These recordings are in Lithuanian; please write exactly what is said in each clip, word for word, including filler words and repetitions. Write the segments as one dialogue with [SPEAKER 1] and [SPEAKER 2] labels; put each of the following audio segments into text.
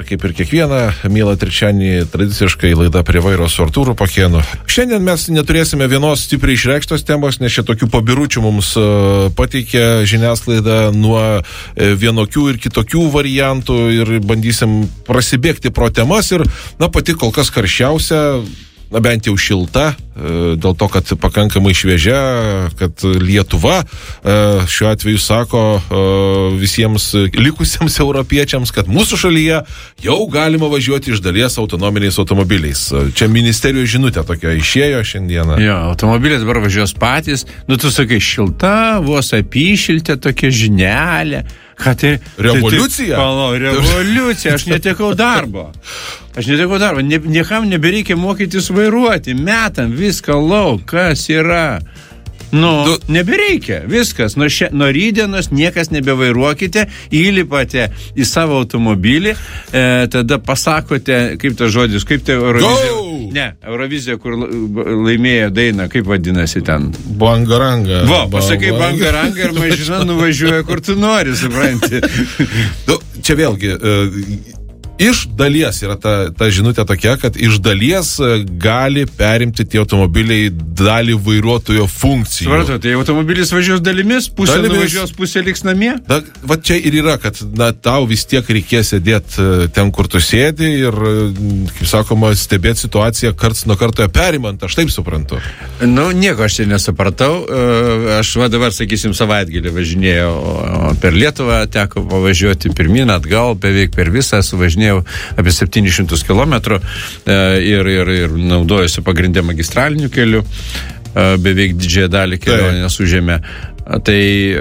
[SPEAKER 1] kaip ir kiekvieną mielą trečiadienį, tradiciškai laida Prie vairo su Artūru Pakėnu. Šiandien mes neturėsime vienos stipriai išreikštos temos, nes čia tokių pabiručių mums pateikė žiniasklaida nuo vienokių ir kitokių variantų ir bandysim prasibėgti pro temas ir, na, pati kol kas karščiausia, na, bent jau šilta, dėl to, kad pakankamai šviežia, kad Lietuva šiuo atveju sako visiems likusiems europiečiams, kad mūsų šalyje jau galima važiuoti iš dalies autonominiais automobiliais. Čia ministerijos žinutė tokia išėjo šiandieną.
[SPEAKER 2] Jo, automobiliai dabar važiuos patys. Nu, tu sakai, šilta, vos apyšiltė, tokia žinelė. Ką tai?
[SPEAKER 1] Revoliucija?
[SPEAKER 2] Tai, tai, palo, revoliucija, aš netekau darbo. Aš netekau darbo, ne, niekam nebereikia mokytis vairuoti, metam viską lauk, kas yra. Nu, du... nebereikia, viskas, nuo, šia, nuo rydienos niekas nebevairuokite, įlipate į savo automobilį, e, tada pasakote, kaip tas žodis, kaip tai Eurovizija,
[SPEAKER 1] Go!
[SPEAKER 2] Ne, Eurovizija, kur laimėjo dainą, kaip vadinasi ten?
[SPEAKER 1] Bangaranga.
[SPEAKER 2] Va, pasakai bangaranga ir mažina nuvažiuoja, kur tu nori, supranti.
[SPEAKER 1] Du, čia vėlgi... Uh, Iš dalies yra ta, ta žinutė tokia, kad iš dalies gali perimti tie automobiliai dalį vairuotojo funkcijų.
[SPEAKER 2] Supratau, tai automobilis važiuos dalimis, pusė dalimis. Nuvažiuos, pusė liks namie?
[SPEAKER 1] Da, va čia ir yra, kad na, tau vis tiek reikės sėdėti ten, kur tu sėdi ir, kaip sakoma, stebėti situaciją karts nuo karto perimant, aš taip suprantu.
[SPEAKER 2] Nu, nieko aš čia nesupratau. Aš va dabar, sakysim, savaitgalį važinėjau per Lietuvą, teko pavažiuoti pirmin, atgal, beveik per visą suvažinėjau apie septynis šimtus kilometrų ir, ir, ir naudojusi pagrindę magistraliniu keliu, beveik didžiąją dalį kelionės užėmė. Tai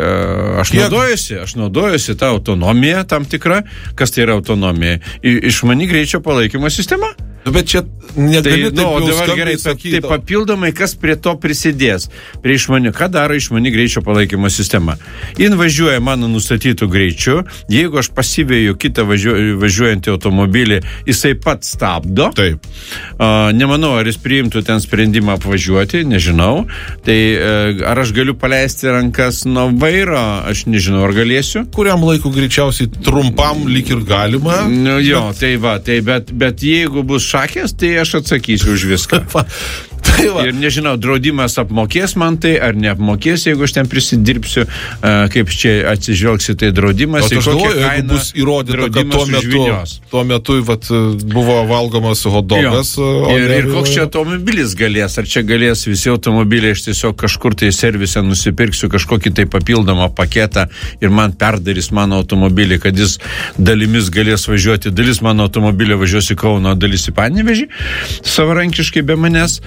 [SPEAKER 2] aš naudojusi, aš naudojusi tą autonomiją tam tikrą. Kas tai yra autonomija? Išmani greičio palaikymo sistema.
[SPEAKER 1] Bet čia negali tai, taip
[SPEAKER 2] nu,
[SPEAKER 1] jau
[SPEAKER 2] dabar gerai, tai papildomai, kas prie to prisidės? Prie išmanių, ką daro išmani greičio palaikymo sistema? Jin važiuoja mano nustatytų greičių, jeigu aš pasivėju kitą važiuo, važiuojantį automobilį, jisai pats stabdo.
[SPEAKER 1] Taip.
[SPEAKER 2] Uh, nemanau, ar jis priimtų ten sprendimą apvažiuoti, nežinau. Tai uh, ar aš galiu paleisti rankas nuo vairo, aš nežinau, ar galėsiu.
[SPEAKER 1] Kuriam laiku greičiausiai trumpam lyg ir galima.
[SPEAKER 2] Nu, jo, tai va, tai bet, bet jeigu bus šakės, tai aš atsakysiu už viską. Tai va. Ir nežinau, draudimas apmokės man tai, ar neapmokės, jeigu aš ten prisidirbsiu, kaip čia atsižvelgsi tai draudimas.
[SPEAKER 1] O aš galvoju, jeigu bus įrodyta, kad tuo metu, tuo metu vat, buvo valgomas hotdogas.
[SPEAKER 2] Ir, ir koks čia automobilis galės, ar čia galės visi automobiliai, aš tiesiog kažkur tai servise nusipirksiu kažkokį tai papildomą paketą ir man perdarys mano automobilį, kad jis dalimis galės važiuoti, dalis mano automobilio važiuos į Kauną, dalis į Panevėžį, savarankiškai be manęs.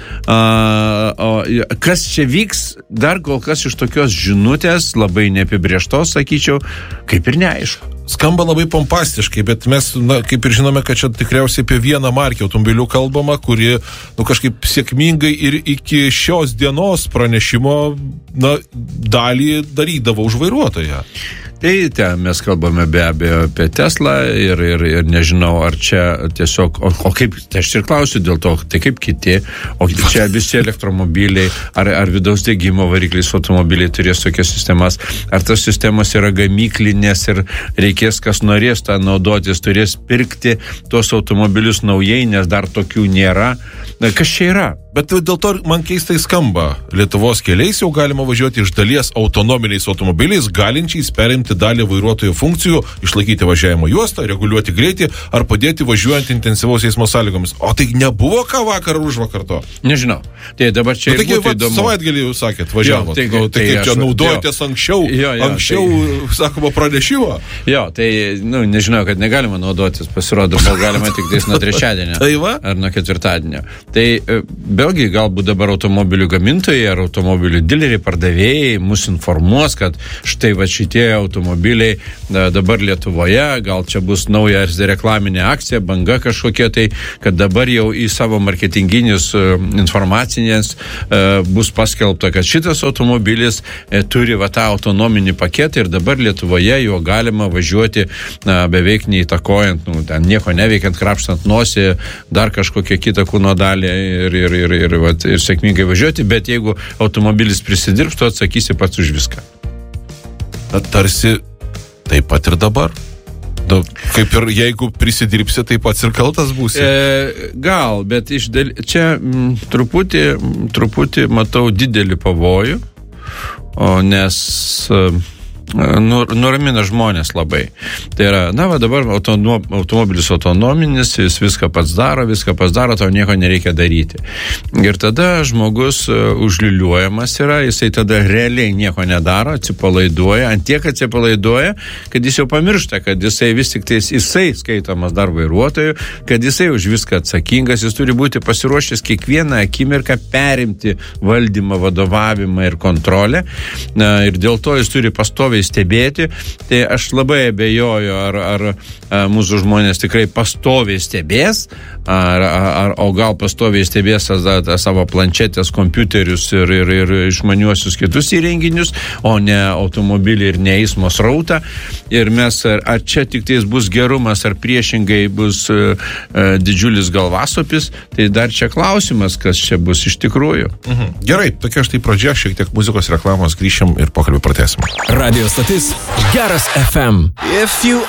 [SPEAKER 2] Uh, o, kas čia vyks, dar kol kas iš tokios žinutės, labai neapibrėžtos, sakyčiau, kaip ir neaišku.
[SPEAKER 1] Skamba labai pompastiškai, bet mes, na, kaip ir žinome, kad čia tikriausiai apie vieną markę automobilių kalbama, kuri, nu, kažkaip sėkmingai ir iki šios dienos pranešimo, na, dalį darydavo už vairuotoją.
[SPEAKER 2] Tai ten mes kalbame be abejo apie Teslą ir, ir, ir nežinau, ar čia tiesiog, o, o kaip, tai aš ir klausiu dėl to, tai kaip kiti, o čia visi elektromobiliai, ar, ar vidaus degimo variklis automobiliai turės tokias sistemas, ar tas sistemas yra gamyklinės ir reikės, kas norės tą naudotis, turės pirkti tuos automobilius naujai, nes dar tokių nėra. Kas čia yra?
[SPEAKER 1] Bet dėl to man keistai skamba. Lietuvos keliais jau galima važiuoti iš dalies autonominiais automobiliais, galinčiais perimti dalį vairuotojo funkcijų, išlaikyti važiavimo juostą, reguliuoti greitį ar padėti važiuojant intensyvaus eismo sąlygomis. O tai nebuvo ką vakar ar už vakar to?
[SPEAKER 2] Nežinau. Tai dabar čia
[SPEAKER 1] nu,
[SPEAKER 2] ir būtų įdomu.
[SPEAKER 1] Savaitgalį jūs sakėt, važiavot. Jo, tai, nu, tai, tai kaip čia aš, naudojotės jo. anksčiau, jo, jo, anksčiau, tai, sakoma, pranešimo?
[SPEAKER 2] Jo, tai, nu, nežinau, kad negalima naudotis, pasirodo, galima tik tais nuo trečiadienio.
[SPEAKER 1] Tai va?
[SPEAKER 2] Ar nuo ketvirtadienio. Tai vėlgi galbūt dabar automobilių gamintojai ar automobilių dileriai, pardavėjai mus informuos, kad štai va šitie automobiliai dabar Lietuvoje, gal čia bus nauja reklaminė akcija, banga kažkokia tai, kad dabar jau į savo marketinginius informacinės bus paskelbta, kad šitas automobilis turi va tą autonominį paketą ir dabar Lietuvoje jo galima važiuoti na, beveik neįtakojant, nu, ten nieko neveikiant, krapštant nosį, dar kažkokią kitą kūno dalį ir, ir, ir, ir, vat, ir sėkmingai važiuoti, bet jeigu automobilis prisidirbs, tu atsakysi pats už viską.
[SPEAKER 1] Tarsi taip pat ir dabar. Da, kaip ir jeigu prisidirbsi, tai pats ir kaltas būsi.
[SPEAKER 2] E, gal, bet iš dėl... čia m, truputį, truputį matau didelį pavojų, o nes... Nur, nuramina žmonės labai. Tai yra, na, va dabar autonom, automobilis autonominis, jis viską pats daro, viską pats daro, tau nieko nereikia daryti. Ir tada žmogus užliuliuojamas yra, jisai tada realiai nieko nedaro, atsipalaiduoja, ant tiek atsipalaiduoja, kad jis jau pamiršta, kad jisai vis tik tais, jisai skaitomas dar vairuotojų, kad jisai už viską atsakingas, jis turi būti pasiruošęs kiekvieną akimirką perimti valdymą, vadovavimą ir kontrolę. Na, ir dėl to jis turi pastoviai stebėti, tai aš labai abejoju, ar, ar, ar mūsų žmonės tikrai pastoviai stebės, ar, ar, o gal pastoviai stebės savo planšetės, kompiuterius ir, ir, ir išmaniuosius kitus įrenginius, o ne automobilį ir ne eismo srautą. Ir mes, ar, ar čia tik tais bus gerumas, ar priešingai bus uh, uh, didžiulis galvasopis, tai dar čia klausimas, kas čia bus iš tikrųjų.
[SPEAKER 1] Mhm. Gerai, tokia štai pradžia, šiek tiek muzikos reklamos, grįšim ir pokalbį pratęsim.
[SPEAKER 3] Radio stotis Geras F M.
[SPEAKER 4] If you